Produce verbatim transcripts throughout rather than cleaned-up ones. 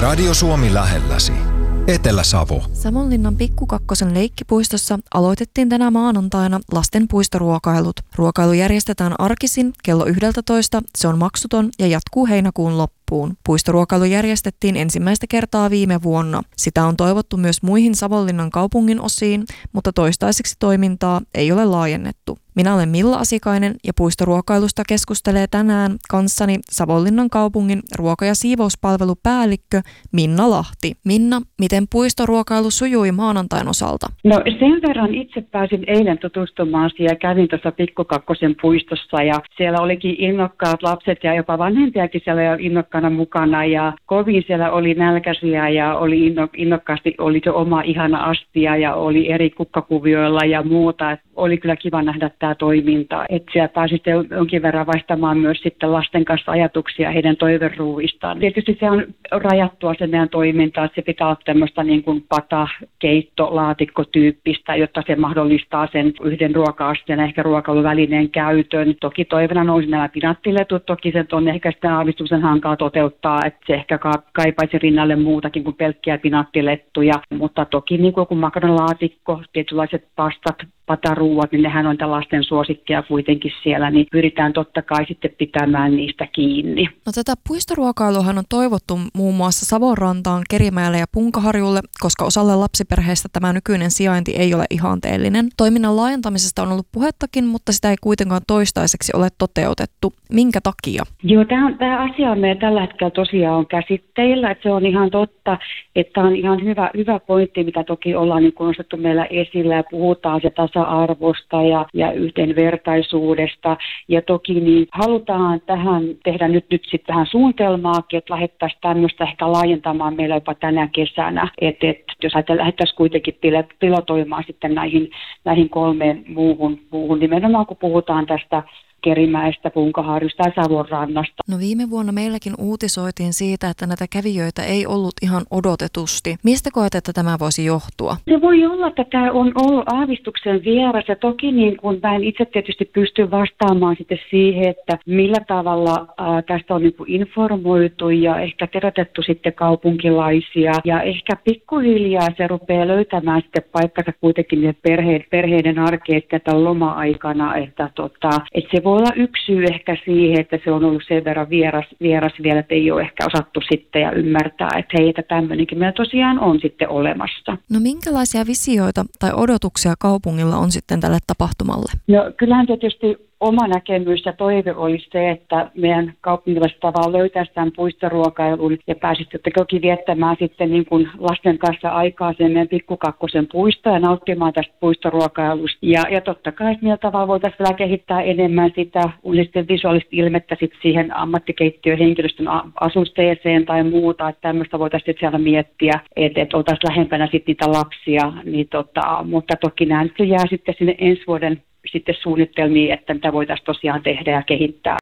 Radio Suomi lähelläsi. Etelä-Savo. Savonlinnan Pikkukakkosen leikkipuistossa aloitettiin tänä maanantaina lasten puistoruokailut. Ruokailu järjestetään arkisin kello yksitoista, se on maksuton ja jatkuu heinäkuun loppuun. Puistoruokailu järjestettiin ensimmäistä kertaa viime vuonna. Sitä on toivottu myös muihin Savonlinnan kaupungin osiin, mutta toistaiseksi toimintaa ei ole laajennettu. Minä olen Milla Asikainen ja puistoruokailusta keskustelee tänään kanssani Savonlinnan kaupungin ruoka- ja siivouspalvelupäällikkö Minna Lahti. Minna, miten puistoruokailu sujui maanantain osalta? No sen verran itse pääsin eilen tutustumaan siihen ja kävin tuossa Pikkukakkosen puistossa ja siellä olikin innokkaat lapset ja jopa vanhempiakin siellä jo innokkaana mukana ja kovin siellä oli nälkäisiä ja oli inno, innokkaasti oli se oma ihana astia ja oli eri kukkakuvioilla ja muuta. Et oli kyllä kiva nähdä tämä toiminta, että siellä pääsi jonkin verran vaihtamaan myös sitten lasten kanssa ajatuksia heidän toiveruuistaan. Tietysti se on rajattua se meidän toiminta, että se pitää olla tämmöistä niin kuin pata, keitto, laatikkotyyppistä, jotta se mahdollistaa sen yhden ruoka-asteen ja ehkä ruokailuvälineen käytön. Toki toivena nousi nämä pinattiletut, toki se on ehkä sitten aavistuksen hankala toteuttaa, että se ehkä kaipaisi rinnalle muutakin kuin pelkkiä pinattilettuja, mutta toki niin kuin makaronilaatikko, tietynlaiset pastat, pataruuat, niin nehän on lasten suosikkia kuitenkin siellä, niin pyritään totta kai sitten pitämään niistä kiinni. No tätä puistoruokailuahan on toivottu muun muassa Savonrantaan, Kerimäelle ja Punkaharjulle, koska osalle lapsiperheistä tämä nykyinen sijainti ei ole ihanteellinen. Toiminnan laajentamisesta on ollut puhettakin, mutta sitä ei kuitenkaan toistaiseksi ole toteutettu. Minkä takia? Joo, tämä, tämä asia on meidän tällä hetkellä tosiaan on käsitteillä, että se on ihan totta, että on ihan hyvä, hyvä pointti, mitä toki ollaan niin nostettu meillä esillä ja puhutaan se tasa-arvosta ja, ja yhdenvertaisuudesta. Ja toki niin halutaan tähän tehdä nyt, nyt sitten tähän suunnitelmaakin, että lähdettäisiin tämmöistä ehkä laajentamaan meillä jopa tänä kesänä. Että et, jos lähdettäisiin kuitenkin pilotoimaan sitten näihin, näihin kolmeen muuhun, muuhun, nimenomaan kun puhutaan tästä Kerimäestä, Punkaharjusta ja Savonrannasta. No viime vuonna meilläkin uutisoitiin siitä, että näitä kävijöitä ei ollut ihan odotetusti. Mistä koet, että tämä voisi johtua? Se voi olla, että tämä on ollut aavistuksen vieras ja toki niin kuin mä en itse tietysti pysty vastaamaan sitten siihen, että millä tavalla ää, tästä on niin kuin informoitu ja ehkä terotettu sitten kaupunkilaisia ja ehkä pikkuhiljaa se rupeaa löytämään sitten paikkansa kuitenkin perheiden, perheiden arkeen tämän loma-aikana, että, tota, että se voi olla yksi syy ehkä siihen, että se on ollut sen verran vieras, vieras vielä, että ei ole ehkä osattu sitten ja ymmärtää, että hei, että tämmöinenkin meillä tosiaan on sitten olemassa. No minkälaisia visioita tai odotuksia kaupungilla on sitten tälle tapahtumalle? No kyllähän tietysti oma näkemys ja toive olisi se, että meidän kaupungilaiset tavallaan löytäisi tämän puistoruokailun ja pääsisi toki viettämään sitten niin kuin lasten kanssa aikaa sen meidän Pikkukakkosen puisto ja nauttimaan tästä puistoruokailusta. Ja, ja totta kai millä tavalla voitaisiin vielä kehittää enemmän sitä sitten visuaalista ilmettä sitten siihen ammattikeittiöhenkilöstön asusteeseen tai muuta, että tämmöistä voitaisiin siellä miettiä, että, että oltaisiin lähempänä sitten niitä lapsia, niin tota, mutta toki nämä nyt jää sitten sinne ensi vuoden sitten suunnitelmiin, että mitä voitaisiin tosiaan tehdä ja kehittää.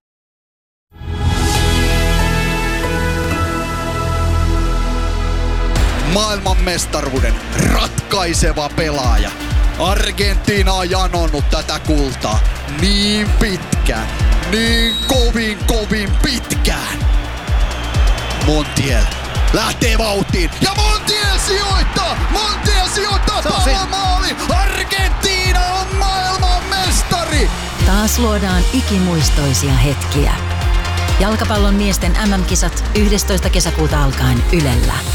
Maailmanmestaruuden ratkaiseva pelaaja. Argentiina on janonnut tätä kultaa niin pitkään, niin kovin kovin pitkään. Montiel lähtee vauhtiin ja Montiel sijoittaa! Montiel sijoittaa pallon maaliin! Argentiina on maailman mestari! Taas luodaan ikimuistoisia hetkiä. Jalkapallon miesten M M-kisat yhdestoista kesäkuuta alkaen Ylellä.